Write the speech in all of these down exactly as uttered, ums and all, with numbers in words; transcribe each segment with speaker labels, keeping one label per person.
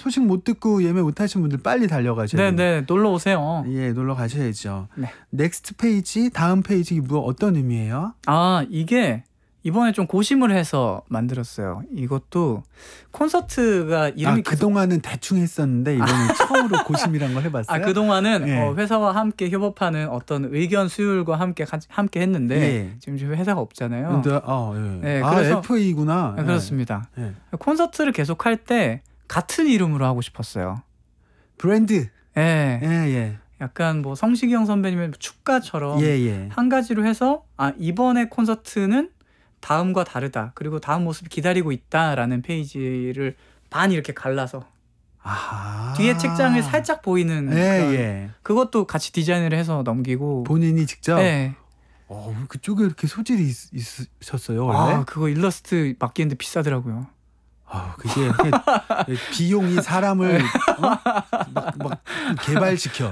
Speaker 1: 소식 못 듣고 예매 못 하신 분들 빨리 달려가셔야 돼요.
Speaker 2: 네네, 놀러 오세요.
Speaker 1: 예, 놀러 가셔야죠.
Speaker 2: 네.
Speaker 1: 넥스트 페이지, 다음 페이지 이게 뭐 어떤 의미예요?
Speaker 2: 아, 이게 이번에 좀 고심을 해서 만들었어요. 이것도 콘서트가 이름이
Speaker 1: 아, 그동안은 대충 했었는데 이번엔 처음으로 고심이란 걸 해봤어요?
Speaker 2: 아, 그동안은
Speaker 1: 예.
Speaker 2: 어, 회사와 함께 협업하는 어떤 의견 수율과 함께 가, 함께 했는데
Speaker 1: 예.
Speaker 2: 지금 회사가 없잖아요.
Speaker 1: 근데, 어, 예.
Speaker 2: 네,
Speaker 1: 아,
Speaker 2: 그래서-
Speaker 1: 에프에이구나.
Speaker 2: 네, 그렇습니다.
Speaker 1: 예.
Speaker 2: 콘서트를 계속 할 때 같은 이름으로 하고 싶었어요.
Speaker 1: 브랜드.
Speaker 2: 예.
Speaker 1: 예, 예.
Speaker 2: 약간 뭐 성시경 선배님의 축가처럼
Speaker 1: 예, 예.
Speaker 2: 한 가지로 해서 아, 이번에 콘서트는 다음과 다르다. 그리고 다음 모습이 기다리고 있다라는 페이지를 반 이렇게 갈라서
Speaker 1: 아하.
Speaker 2: 뒤에 책장을 살짝 보이는
Speaker 1: 예,
Speaker 2: 그런
Speaker 1: 예.
Speaker 2: 그것도 같이 디자인을 해서 넘기고.
Speaker 1: 본인이 직접?
Speaker 2: 네.
Speaker 1: 어, 그쪽에 이렇게 소질이 있, 있으셨어요, 원래?
Speaker 2: 아, 그거 일러스트 맡기는데 비싸더라고요.
Speaker 1: 아, 그게 이렇게 비용이 사람을 어? 막, 막 개발시켜.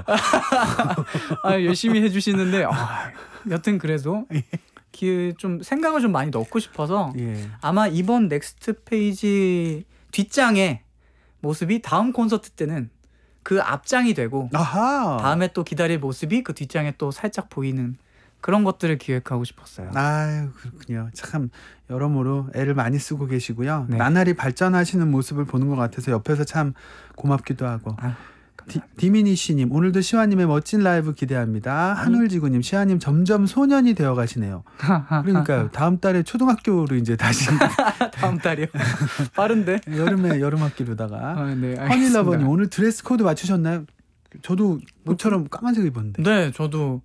Speaker 2: 아, 열심히 해주시는데 아, 여튼 그래도 기- 좀 생각을 좀 많이 넣고 싶어서
Speaker 1: 예.
Speaker 2: 아마 이번 넥스트 페이지 뒷장의 모습이 다음 콘서트 때는 그 앞장이 되고
Speaker 1: 아하.
Speaker 2: 다음에 또 기다릴 모습이 그 뒷장에 또 살짝 보이는 그런 것들을 기획하고 싶었어요.
Speaker 1: 아유, 그렇군요. 참 여러모로 애를 많이 쓰고 계시고요.
Speaker 2: 네.
Speaker 1: 나날이 발전하시는 모습을 보는 것 같아서 옆에서 참 고맙기도 하고.
Speaker 2: 아유,
Speaker 1: 디, 디미니 씨님, 오늘도 시화님의 멋진 라이브 기대합니다. 한울지구님, 시화님 점점 소년이 되어 가시네요. 그러니까요. 다음 달에 초등학교로 이제 다시
Speaker 2: 다음 달이요. 빠른데.
Speaker 1: 여름에 여름 학기로다가.
Speaker 2: 아, 네, 알겠습니다.
Speaker 1: 허닐러버님, 오늘 드레스 코드 맞추셨나요? 저도 모처럼 까만색 입었는데.
Speaker 2: 네, 저도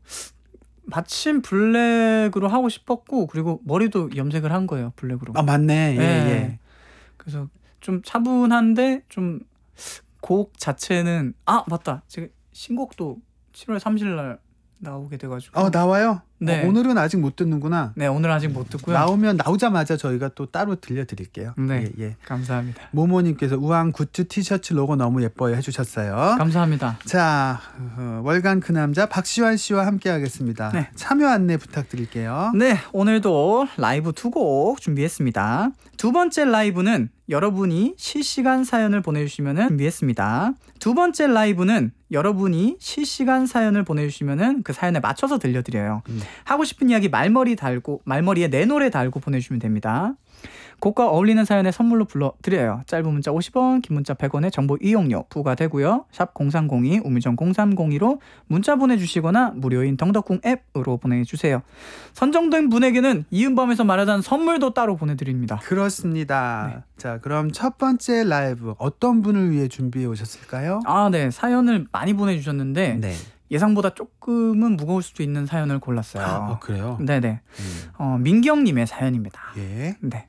Speaker 2: 마침 블랙으로 하고 싶었고 그리고 머리도 염색을 한 거예요, 블랙으로.
Speaker 1: 아, 맞네. 예,
Speaker 2: 네.
Speaker 1: 예.
Speaker 2: 그래서 좀 차분한데 좀 곡 자체는 아, 맞다. 제가 신곡도 칠월 삼십일 날 나오게 돼가지고.
Speaker 1: 어, 나와요?
Speaker 2: 네.
Speaker 1: 어, 오늘은 아직 못 듣는구나.
Speaker 2: 네, 오늘 아직 못 듣고요.
Speaker 1: 나오면 나오자마자 저희가 또 따로 들려드릴게요.
Speaker 2: 네.
Speaker 1: 예, 예.
Speaker 2: 감사합니다.
Speaker 1: 모모님께서 우왕 굿즈 티셔츠 로고 너무 예뻐요 해주셨어요.
Speaker 2: 감사합니다.
Speaker 1: 자, 어, 월간 그 남자 박시환 씨와 함께하겠습니다.
Speaker 2: 네.
Speaker 1: 참여 안내 부탁드릴게요.
Speaker 2: 네, 오늘도 라이브 두 곡 준비했습니다. 두 번째 라이브는 여러분이 실시간 사연을 보내주시면 준비했습니다. 두 번째 라이브는 여러분이 실시간 사연을 보내주시면 그 사연에 맞춰서 들려드려요.
Speaker 1: 음.
Speaker 2: 하고 싶은 이야기 말머리 달고 말머리에 내 노래 달고 보내주시면 됩니다. 곡과 어울리는 사연에 선물로 불러드려요. 짧은 문자 오십 원, 긴 문자 백 원의 정보 이용료 부과되고요. 샵 공삼공이, 우물정 공삼공이로 문자 보내주시거나 무료인 덩덕궁 앱으로 보내주세요. 선정된 분에게는 이은밤에서 말하던 선물도 따로 보내드립니다.
Speaker 1: 그렇습니다.
Speaker 2: 네.
Speaker 1: 자, 그럼 첫 번째 라이브 어떤 분을 위해 준비해 오셨을까요?
Speaker 2: 아, 네. 사연을 많이 보내주셨는데
Speaker 1: 네.
Speaker 2: 예상보다 조금은 무거울 수도 있는 사연을 골랐어요.
Speaker 1: 아, 그래요?
Speaker 2: 네네.
Speaker 1: 음.
Speaker 2: 어, 민경님의 사연입니다.
Speaker 1: 예.
Speaker 2: 네.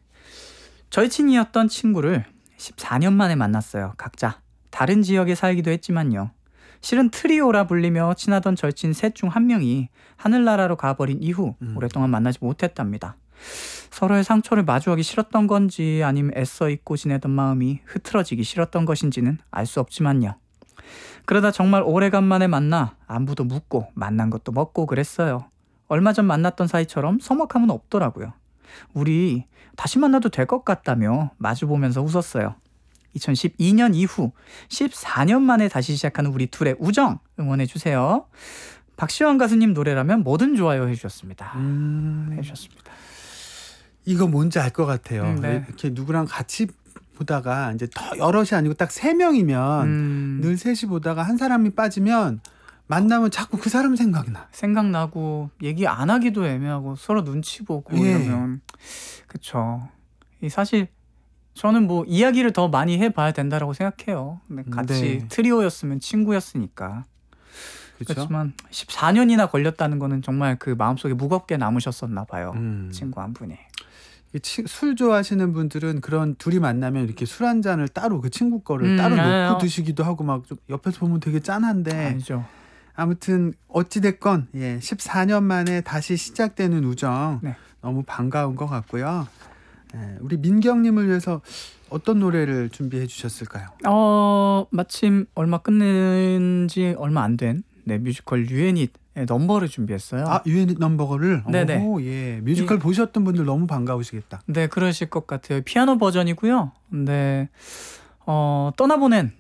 Speaker 2: 절친이었던 친구를 십사 년 만에 만났어요. 각자 다른 지역에 살기도 했지만요. 실은 트리오라 불리며 친하던 절친 셋 중 한 명이 하늘나라로 가버린 이후
Speaker 1: 음.
Speaker 2: 오랫동안 만나지 못했답니다. 서로의 상처를 마주하기 싫었던 건지 아니면 애써 잊고 지내던 마음이 흐트러지기 싫었던 것인지는 알 수 없지만요. 그러다 정말 오래간만에 만나 안부도 묻고 만난 것도 먹고 그랬어요. 얼마 전 만났던 사이처럼 서먹함은 없더라고요. 우리 다시 만나도 될 것 같다며 마주보면서 웃었어요. 이천십이 년 이후 십사 년 만에 다시 시작하는 우리 둘의 우정 응원해주세요. 박시환 가수님 노래라면 뭐든 좋아요 해주셨습니다.
Speaker 1: 음,
Speaker 2: 해주셨습니다.
Speaker 1: 이거 뭔지 알 것 같아요.
Speaker 2: 음, 네.
Speaker 1: 이렇게 누구랑 같이 보다가 이제 더 여럿이 아니고 딱 세 명이면
Speaker 2: 음,
Speaker 1: 늘 셋이 보다가 한 사람이 빠지면 만나면 자꾸 그 사람 생각나.
Speaker 2: 생각나고 얘기 안 하기도 애매하고 서로 눈치 보고
Speaker 1: 예.
Speaker 2: 이러면 그쵸. 이 사실 저는 뭐 이야기를 더 많이 해봐야 된다라고 생각해요. 근데 같이
Speaker 1: 네.
Speaker 2: 트리오였으면 친구였으니까.
Speaker 1: 그렇죠?
Speaker 2: 그렇지만 십사 년이나 걸렸다는 거는 정말 그 마음속에 무겁게 남으셨었나 봐요.
Speaker 1: 음.
Speaker 2: 친구 한 분이.
Speaker 1: 이 치- 술 좋아하시는 분들은 그런 둘이 만나면 이렇게 술 한 잔을 따로 그 친구 거를
Speaker 2: 음,
Speaker 1: 따로
Speaker 2: 네,
Speaker 1: 놓고
Speaker 2: 어.
Speaker 1: 드시기도 하고 막 좀 옆에서 보면 되게 짠한데
Speaker 2: 아니죠.
Speaker 1: 아무튼 어찌 됐건 예, 십사 년 만에 다시 시작되는 우정
Speaker 2: 네.
Speaker 1: 너무 반가운 것 같고요. 예, 우리 민경님을 위해서 어떤 노래를 준비해 주셨을까요?
Speaker 2: 어 마침 얼마 끝낸 지 얼마 안 된 네, 뮤지컬 유엔잇의 넘버를 준비했어요.
Speaker 1: 아, 유엔잇 넘버거를.
Speaker 2: 네네.
Speaker 1: 오, 예. 뮤지컬
Speaker 2: 이-
Speaker 1: 보셨던 분들 너무 반가우시겠다.
Speaker 2: 네, 그러실 것 같아요. 피아노 버전이고요. 근데 어, 떠나보낸